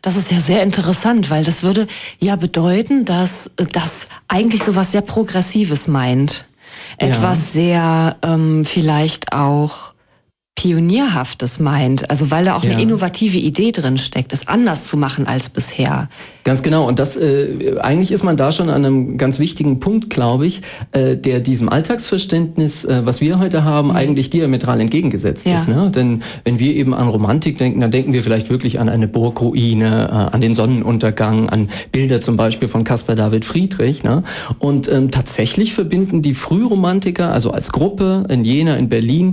Das ist ja sehr interessant, weil das würde ja bedeuten, dass das eigentlich sowas sehr Progressives meint. Etwas sehr vielleicht auch Pionierhaftes meint, also weil da auch eine innovative Idee drin steckt, es anders zu machen als bisher. Ganz genau. Und das eigentlich ist man da schon an einem ganz wichtigen Punkt, glaube ich, der diesem Alltagsverständnis, was wir heute haben, eigentlich diametral entgegengesetzt ist. Ne? Denn wenn wir eben an Romantik denken, dann denken wir vielleicht wirklich an eine Burgruine, an den Sonnenuntergang, an Bilder zum Beispiel von Caspar David Friedrich. Ne? Und tatsächlich verbinden die Frühromantiker, also als Gruppe in Jena, in Berlin,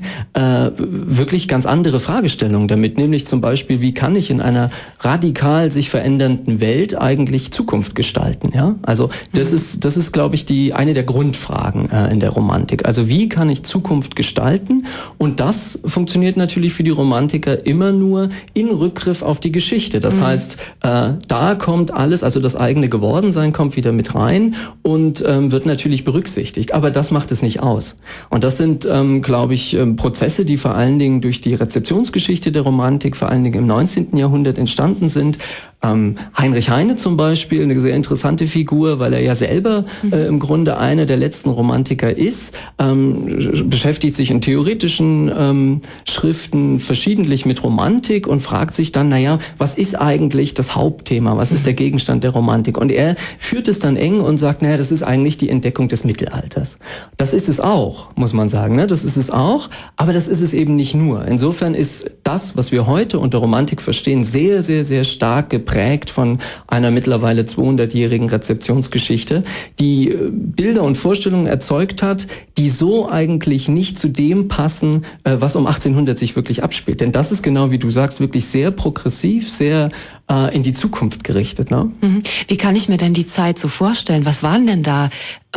wirklich ganz andere Fragestellungen damit. Nämlich zum Beispiel, wie kann ich in einer radikal sich verändernden Welt eigentlich Zukunft gestalten, ja? Also das ist, glaube ich, eine der Grundfragen in der Romantik. Also wie kann ich Zukunft gestalten? Und das funktioniert natürlich für die Romantiker immer nur in Rückgriff auf die Geschichte. Das heißt, da kommt alles, also das eigene Gewordensein kommt wieder mit rein und wird natürlich berücksichtigt. Aber das macht es nicht aus. Und das sind, glaube ich, Prozesse, die vor allen Dingen durch die Rezeptionsgeschichte der Romantik, vor allen Dingen im 19. Jahrhundert entstanden sind. Heinrich Heine zum Beispiel, eine sehr interessante Figur, weil er ja selber im Grunde einer der letzten Romantiker ist, beschäftigt sich in theoretischen Schriften verschiedentlich mit Romantik und fragt sich dann, was ist eigentlich das Hauptthema, was ist der Gegenstand der Romantik? Und er führt es dann eng und sagt, das ist eigentlich die Entdeckung des Mittelalters. Das ist es auch, muss man sagen, ne? Das ist es auch, aber das ist es eben nicht nur. Insofern ist das, was wir heute unter Romantik verstehen, sehr, sehr, sehr stark geprägt von einer mittlerweile 200-jährigen Rezeptionsgeschichte, die Bilder und Vorstellungen erzeugt hat, die so eigentlich nicht zu dem passen, was um 1800 sich wirklich abspielt. Denn das ist genau, wie du sagst, wirklich sehr progressiv, sehr in die Zukunft gerichtet. Ne? Wie kann ich mir denn die Zeit so vorstellen? Was waren denn da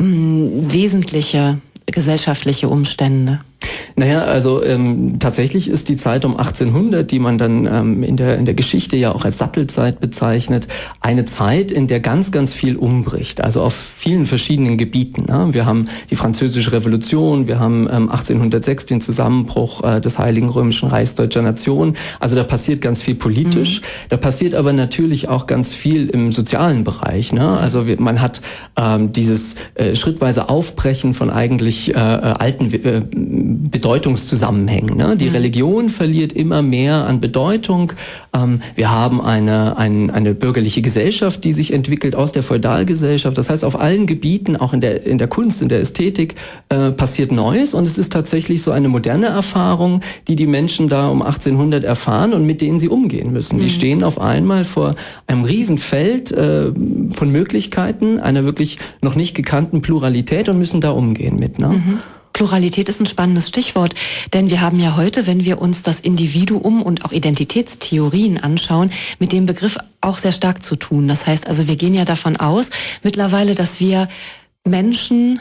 wesentliche gesellschaftliche Umstände? Also tatsächlich ist die Zeit um 1800, die man dann in der Geschichte ja auch als Sattelzeit bezeichnet, eine Zeit, in der ganz, ganz viel umbricht, also auf vielen verschiedenen Gebieten. Ne? Wir haben die Französische Revolution, wir haben 1806 den Zusammenbruch des Heiligen Römischen Reichs Deutscher Nation, also da passiert ganz viel politisch, da passiert aber natürlich auch ganz viel im sozialen Bereich. Ne? Also man hat dieses schrittweise Aufbrechen von eigentlich alten Bedeutungszusammenhängen. Ne? Die Religion verliert immer mehr an Bedeutung. Wir haben eine bürgerliche Gesellschaft, die sich entwickelt aus der Feudalgesellschaft. Das heißt, auf allen Gebieten, auch in der Kunst, in der Ästhetik, passiert Neues. Und es ist tatsächlich so eine moderne Erfahrung, die Menschen da um 1800 erfahren und mit denen sie umgehen müssen. Die stehen auf einmal vor einem Riesenfeld von Möglichkeiten, einer wirklich noch nicht gekannten Pluralität und müssen da umgehen mit. Ne? Pluralität ist ein spannendes Stichwort, denn wir haben ja heute, wenn wir uns das Individuum und auch Identitätstheorien anschauen, mit dem Begriff auch sehr stark zu tun. Das heißt also, wir gehen ja davon aus mittlerweile, dass wir Menschen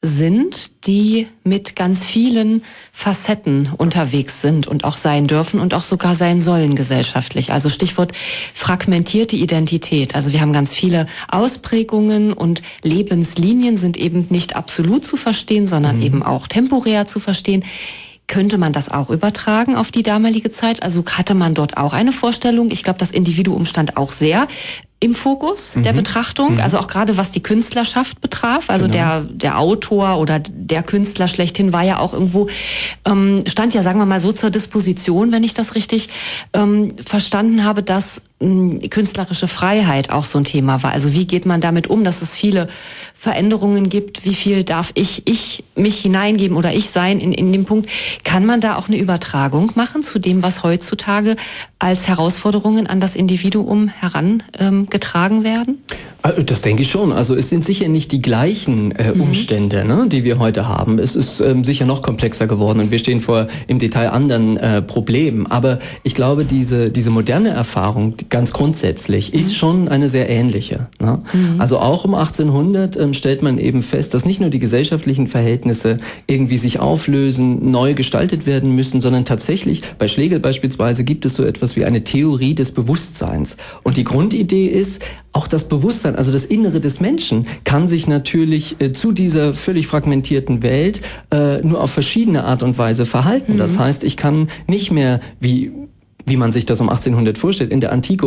sind, die mit ganz vielen Facetten unterwegs sind und auch sein dürfen und auch sogar sein sollen gesellschaftlich. Also Stichwort fragmentierte Identität. Also wir haben ganz viele Ausprägungen und Lebenslinien sind eben nicht absolut zu verstehen, sondern eben auch temporär zu verstehen. Könnte man das auch übertragen auf die damalige Zeit? Also hatte man dort auch eine Vorstellung? Ich glaube, das Individuum stand auch sehr im Fokus der Betrachtung, also auch gerade was die Künstlerschaft betraf, also der Autor oder der Künstler schlechthin war ja auch irgendwo, stand ja, sagen wir mal so, zur Disposition, wenn ich das richtig verstanden habe, dass künstlerische Freiheit auch so ein Thema war. Also wie geht man damit um, dass es viele Veränderungen gibt, wie viel darf ich mich hineingeben oder ich sein in dem Punkt. Kann man da auch eine Übertragung machen zu dem, was heutzutage als Herausforderungen an das Individuum herangetragen werden? Das denke ich schon. Also es sind sicher nicht die gleichen Umstände, ne, die wir heute haben. Es ist sicher noch komplexer geworden und wir stehen vor im Detail anderen Problemen. Aber ich glaube, diese moderne Erfahrung ganz grundsätzlich ist schon eine sehr ähnliche. Ne? Also auch um 1800 stellt man eben fest, dass nicht nur die gesellschaftlichen Verhältnisse irgendwie sich auflösen, neu gestaltet werden müssen, sondern tatsächlich, bei Schlegel beispielsweise, gibt es so etwas wie eine Theorie des Bewusstseins. Und die Grundidee ist, auch das Bewusstsein, also das Innere des Menschen, kann sich natürlich zu dieser völlig fragmentierten Welt nur auf verschiedene Art und Weise verhalten. Das heißt, ich kann nicht mehr, wie man sich das um 1800 vorstellt, in der Antike